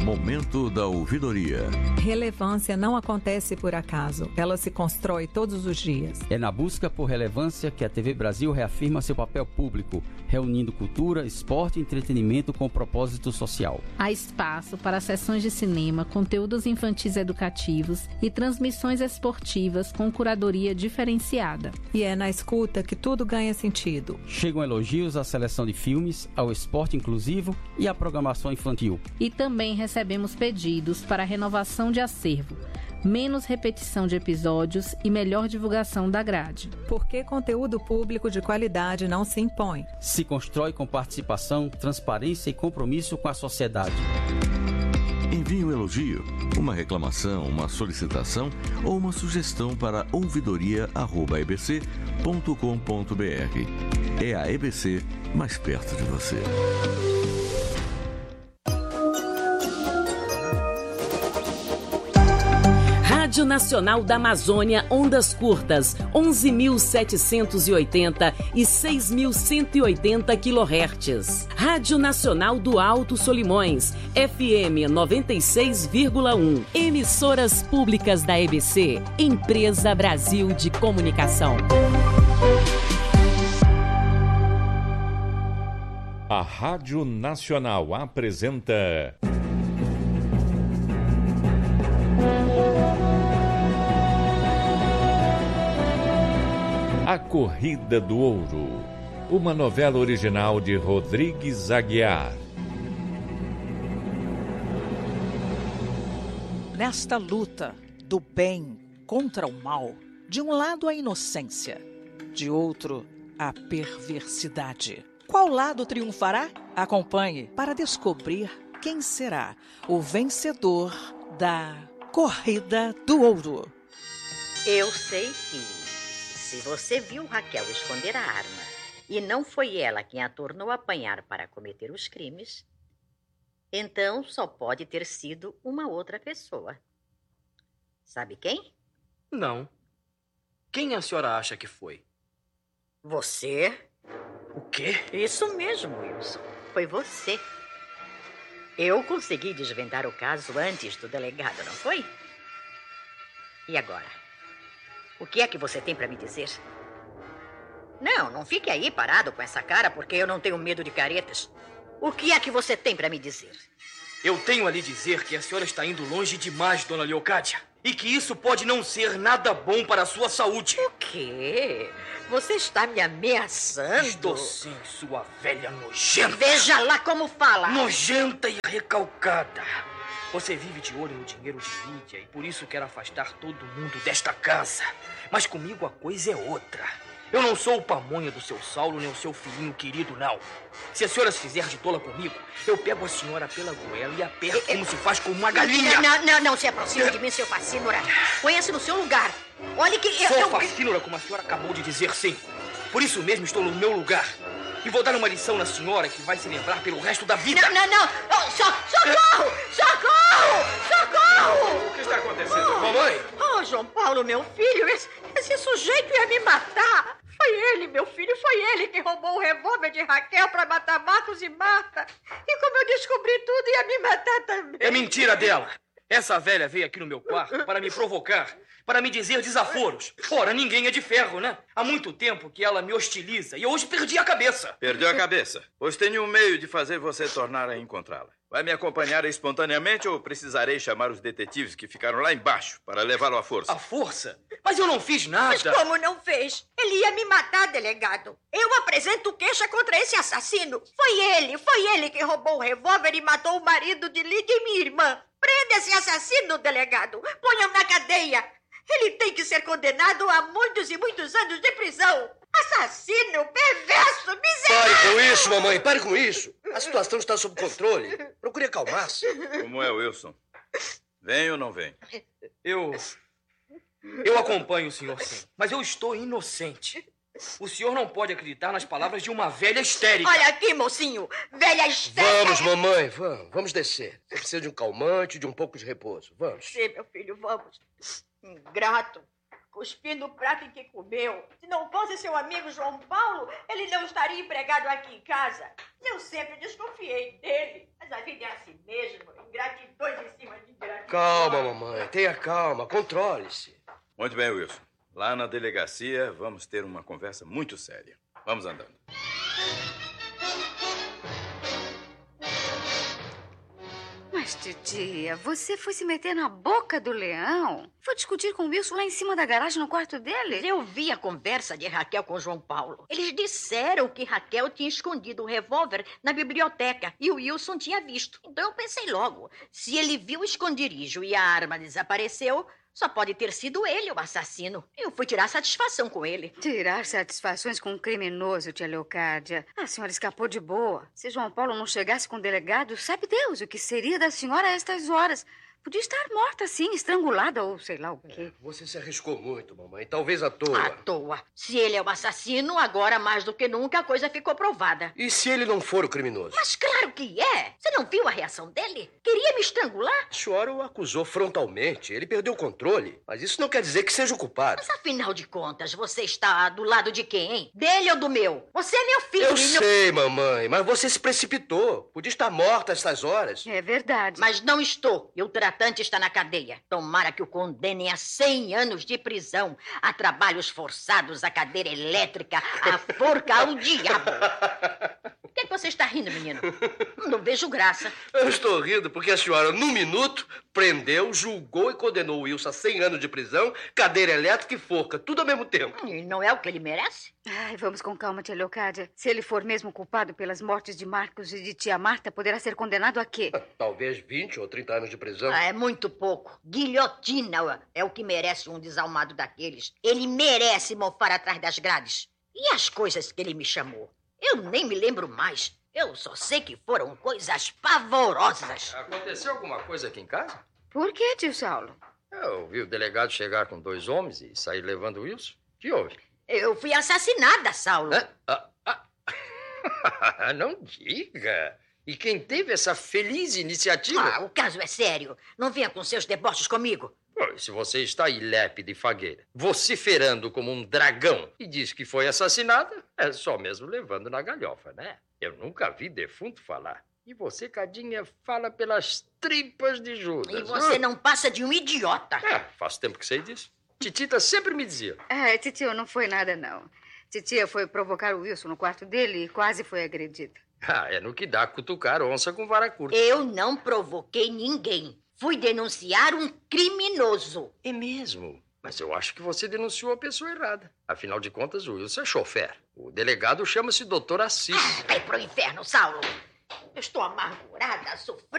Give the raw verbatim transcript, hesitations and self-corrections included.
Momento da ouvidoria. Relevância não acontece por acaso, ela se constrói todos os dias. É na busca por relevância que a T V Brasil reafirma seu papel público, reunindo cultura, esporte e entretenimento com propósito social. Há espaço para sessões de cinema, conteúdos infantis educativos e transmissões esportivas com curadoria diferenciada. E é na escuta que tudo ganha sentido. Chegam elogios à seleção de filmes, ao esporte inclusivo e à programação infantil. E também recebemos pedidos para a renovação de acervo, menos repetição de episódios e melhor divulgação da grade. Porque conteúdo público de qualidade não se impõe. Se constrói com participação, transparência e compromisso com a sociedade. Envie um elogio, uma reclamação, uma solicitação ou uma sugestão para ouvidoria arroba e b c ponto com ponto b r. É a E B C mais perto de você. Rádio Nacional da Amazônia, ondas curtas, onze mil setecentos e oitenta e seis mil cento e oitenta quilohertz. Rádio Nacional do Alto Solimões, F M noventa e seis vírgula um. Emissoras públicas da E B C, Empresa Brasil de Comunicação. A Rádio Nacional apresenta... A Corrida do Ouro, uma novela original de Rodrigues Aguiar. Nesta luta do bem contra o mal, de um lado a inocência, de outro a perversidade. Qual lado triunfará? Acompanhe para descobrir quem será o vencedor da Corrida do Ouro. Eu sei que, se você viu Raquel esconder a arma e não foi ela quem a tornou apanhar para cometer os crimes, então só pode ter sido uma outra pessoa. Sabe quem? Não. Quem a senhora acha que foi? Você. O quê? Isso mesmo, Wilson. Foi você. Eu consegui desvendar o caso antes do delegado, não foi? E agora? O que é que você tem para me dizer? Não, não fique aí parado com essa cara, porque eu não tenho medo de caretas. O que é que você tem para me dizer? Eu tenho a lhe dizer que a senhora está indo longe demais, dona Leocádia. E que isso pode não ser nada bom para a sua saúde. O quê? Você está me ameaçando? Estou sim, sua velha nojenta. Veja lá como fala. Nojenta e recalcada. Você vive de olho no dinheiro de Lídia e por isso quer afastar todo mundo desta casa. Mas comigo a coisa é outra. Eu não sou o pamonha do seu Saulo nem o seu filhinho querido, não. Se a senhora se fizer de tola comigo, eu pego a senhora pela goela e aperto como se faz com uma galinha. Não, não, não se aproxime de mim, seu facínora. Põe-se no seu lugar. Olhe que eu... Sou eu... facínora, como a senhora acabou de dizer, sim. Por isso mesmo estou no meu lugar. E vou dar uma lição na senhora que vai se lembrar pelo resto da vida. Não, não, não! Oh, so, socorro! Socorro! Socorro! O que está acontecendo, oh, mamãe? Oh, João Paulo, meu filho, esse, esse sujeito ia me matar. Foi ele, meu filho, foi ele que roubou o revólver de Raquel para matar Marcos e Marta. E como eu descobri tudo, ia me matar também. É mentira dela. Essa velha veio aqui no meu quarto para me provocar, para me dizer desaforos. Ora, ninguém é de ferro, né? Há muito tempo que ela me hostiliza e eu hoje perdi a cabeça. Perdeu a cabeça? Pois tenho um meio de fazer você tornar a encontrá-la. Vai me acompanhar espontaneamente ou precisarei chamar os detetives que ficaram lá embaixo para levá-lo à força? À força? Mas eu não fiz nada. Mas como não fez? Ele ia me matar, delegado. Eu apresento queixa contra esse assassino. Foi ele, foi ele que roubou o revólver e matou o marido de Lídia e minha irmã. Prenda esse assassino, delegado. Ponha-o na cadeia. Ele tem que ser condenado a muitos e muitos anos de prisão. Assassino, perverso, miserável. Pare com isso, mamãe, pare com isso. A situação está sob controle. Procure acalmar-se. Como é, Wilson? Vem ou não vem? Eu... Eu acompanho o senhor, sim. Mas eu estou inocente. O senhor não pode acreditar nas palavras de uma velha histérica. Olha aqui, mocinho. Velha histérica. Vamos, mamãe, vamos. Vamos descer. Você precisa de um calmante, de um pouco de repouso. Vamos. Sim, meu filho, vamos. Ingrato. Cuspir no prato em que comeu. Se não fosse seu amigo João Paulo, ele não estaria empregado aqui em casa. Eu sempre desconfiei dele. Mas a vida é assim mesmo. Ingratidão Calma, mamãe. Tenha calma. Controle-se. Muito bem, Wilson. Lá na delegacia, vamos ter uma conversa muito séria. Vamos andando. Mas, titia, você foi se meter na boca do leão? Foi discutir com o Wilson lá em cima da garagem, no quarto dele? Eu vi a conversa de Raquel com João Paulo. Eles disseram que Raquel tinha escondido o revólver na biblioteca e o Wilson tinha visto. Então eu pensei logo, se ele viu o esconderijo e a arma desapareceu, só pode ter sido ele o assassino. Eu fui tirar satisfação com ele. Tirar satisfações com um criminoso, tia Leocádia. A senhora escapou de boa. Se João Paulo não chegasse com o delegado, sabe Deus o que seria da senhora a estas horas. Podia estar morta, assim, estrangulada ou sei lá o quê. Você se arriscou muito, mamãe. Talvez à toa. À toa. Se ele é o assassino, agora mais do que nunca a coisa ficou provada. E se ele não for o criminoso? Mas claro que é. Você não viu a reação dele? Queria me estrangular? A senhora o acusou frontalmente. Ele perdeu o controle. Mas isso não quer dizer que seja o culpado. Mas afinal de contas, você está do lado de quem, hein? Dele ou do meu? Você é meu filho. Eu e sei, meu... mamãe, mas você se precipitou. Podia estar morta a estas horas. É verdade. Mas não estou. E o tratante está na cadeia. Tomara que o condenem a cem anos de prisão, a trabalhos forçados, a cadeira elétrica, a forca ao diabo. Por que, que você está rindo, menino? Não vejo graça. Eu estou rindo porque a senhora, num minuto, prendeu, julgou e condenou o Wilson a cem anos de prisão, cadeira elétrica e forca, tudo ao mesmo tempo. E não é o que ele merece? Ai, vamos com calma, tia Leocádia. Se ele for mesmo culpado pelas mortes de Marcos e de tia Marta, poderá ser condenado a quê? Talvez vinte ou trinta anos de prisão. Ah, é muito pouco. Guilhotina é o que merece um desalmado daqueles. Ele merece mofar atrás das grades. E as coisas que ele me chamou? Eu nem me lembro mais. Eu só sei que foram coisas pavorosas. Aconteceu alguma coisa aqui em casa? Por que, tio Saulo? Eu vi o delegado chegar com dois homens e sair levando o Wilson. O que houve? Eu fui assassinada, Saulo. Ah, ah, ah. Não diga. E quem teve essa feliz iniciativa? Ah, o caso é sério. Não venha com seus deboches comigo. Pois, se você está aí lépida e fagueira, vociferando como um dragão e diz que foi assassinada, é só mesmo levando na galhofa, né? Eu nunca vi defunto falar. E você, Cadinha, fala pelas tripas de Judas. E você não passa de um idiota. É, faz tempo que sei disso. Titita sempre me dizia. Ah, titio, não foi nada, não. Titia foi provocar o Wilson no quarto dele e quase foi agredida. Ah, é no que dá cutucar onça com vara curta. Eu não provoquei ninguém. Fui denunciar um criminoso. É mesmo? Mas eu acho que você denunciou a pessoa errada. Afinal de contas, o Wilson é chofer. O delegado chama-se doutor Assis. Ah, vai pro inferno, Saulo. Eu estou amargurada, sofrendo.